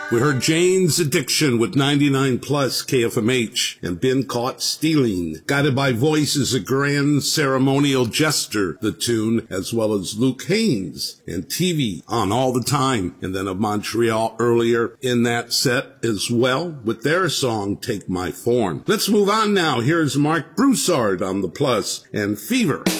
We heard Jane's Addiction with 99 plus KFMH and Been Caught Stealing. Guided by Voice is a grand ceremonial jester, the tune, as well as Luke Haynes and TV on All the Time. And then of Montreal earlier in that set as well with their song Take My Form. Let's move on now. Here's Mark Broussard on the plus and Fever.